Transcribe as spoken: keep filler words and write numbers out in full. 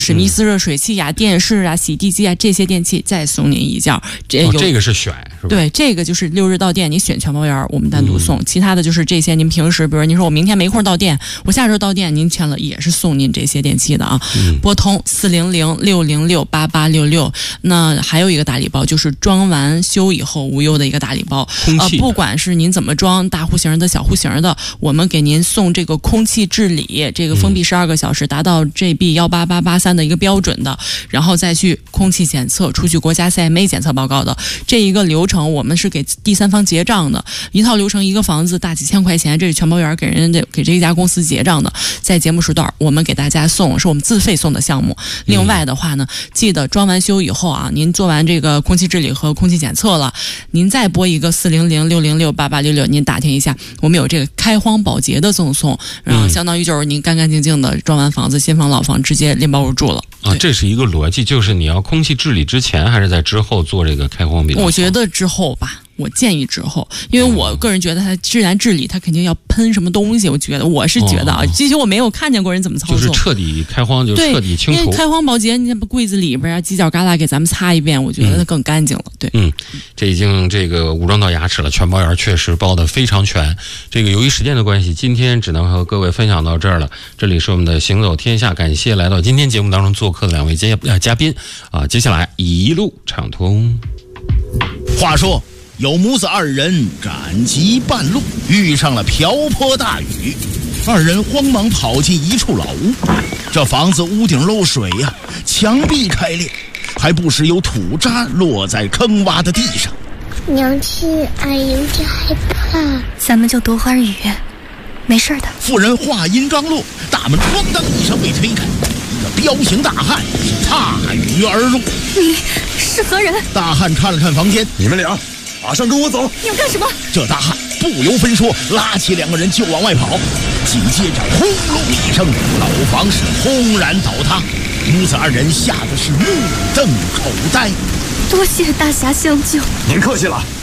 史密斯热水器呀、电视啊、洗地机啊这些电器再送您一件。这有、 哦、这个是选是吧？ 对，这个就是六日到店你选全包圆，我们单独送、嗯。其他的就是这些，您平时比如您说我明天没空到店，我下周到店，您签了也是送您这些电器的啊。嗯、拨通四零零六零六八八六六。那还有一个大礼包，就是装完修以后无忧的一个大礼包。 空气、 呃，不管是您怎么装，大户型的、小户型的，我们给您送这个空气治理，这个封闭十二个小时，达到 G B 一八八八三的一个标准的，然后再去空气检测，出具国家 C M A 检测报告的这一个流程，我们是给第三方结账的。一套流程一个房子大几千块钱，这是全包圆给人家给这一家公司结账的。在节目时段，我们给大家送，是我们自费送的项目。另外的话呢，记得装完修以后啊，您做完这个空气治理和空气检测了，您再拨一个四零零六零六八八六六，您打听一下，我们有这个开荒保洁的赠送，然后相当于就是您干干净净的装完房子，新房老房直接拎包入住了。 啊，这是一个逻辑，就是你要空气治理之前还是在之后做这个开荒比较好？ 我觉得之后吧。我建议之后，因为我个人觉得它自然治理，它肯定要喷什么东西。我觉得我是觉得啊，其实我没有看见过人怎么操作， 就是彻底开荒，就彻底清除。 因为开荒保洁，你把柜子里边啊、犄角旮旯给咱们擦一遍，我觉得它更干净了。对， 嗯，这已经这个武装到牙齿了，全包圆确实包得非常全。这个由于时间的关系，今天只能和各位分享到这儿了。这里是我们的行走天下，感谢来到今天节目当中做客的两位嘉呃嘉宾啊，接下来一路畅通。 话说。有母子二人赶集半路遇上了瓢泼大雨，二人慌忙跑进一处老屋。这房子屋顶漏水呀、啊，墙壁开裂，还不时有土渣落在坑洼的地上。 娘亲，俺有点害怕。 咱们就多会儿雨，没事的。 妇人话音刚落，大门咣当一声被推开，一个彪形大汉踏雨而入。 你是何人？ 大汉看了看房间， 你们俩马上跟我走！ 你要干什么？ 这大汉不由分说，拉起两个人就往外跑。紧接着轰隆一声，老房是轰然倒塌，母子二人吓得是目瞪口呆。 多谢大侠相救。 您客气了。